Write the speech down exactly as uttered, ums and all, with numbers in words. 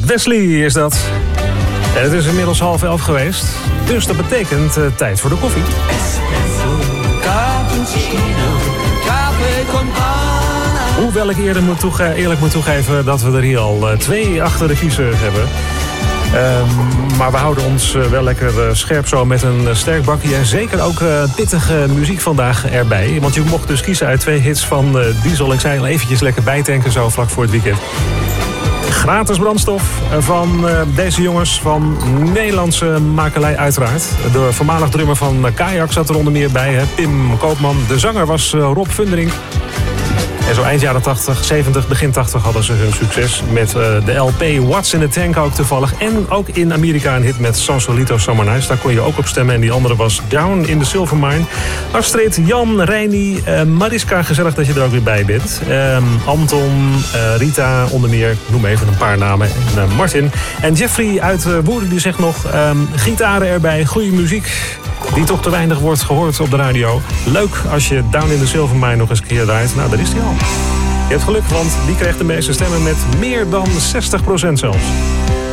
Wesley is dat. En het is inmiddels half elf geweest. Dus dat betekent uh, tijd voor de koffie. Hoewel ik eerder moet toege- eerlijk moet toegeven dat we er hier al uh, twee achter de kiezer hebben. Um, maar we houden ons uh, wel lekker uh, scherp zo met een uh, sterk bakje. En zeker ook uh, pittige muziek vandaag erbij. Want je mocht dus kiezen uit twee hits van uh, Diesel. Ik zei al eventjes lekker bijtanken zo vlak voor het weekend. Gratis brandstof van uh, deze jongens van Nederlandse makelij uiteraard. De voormalig drummer van uh, Kajak zat er onder meer bij. Hè? Pim Koopman. De zanger was uh, Rob Vundering. En zo eind jaren tachtig, zeventig, begin tachtig hadden ze hun succes met uh, de L P What's in the Tank ook toevallig. En ook in Amerika een hit met Sausalito Summer Nights. Daar kon je ook op stemmen. En die andere was Down in the Silver Mine. Astrid, Jan, Reini, uh, Mariska, gezellig dat je er ook weer bij bent. Um, Anton, uh, Rita, onder meer, ik noem even een paar namen. En, uh, Martin. En Jeffrey uit uh, Woerden die zegt nog, um, gitaren erbij, goede muziek. Die toch te weinig wordt gehoord op de radio. Leuk als je Down in the Silver Mine nog eens een keer draait. Nou, daar is die al. Je hebt geluk, want die krijgt de meeste stemmen met meer dan zestig procent zelfs.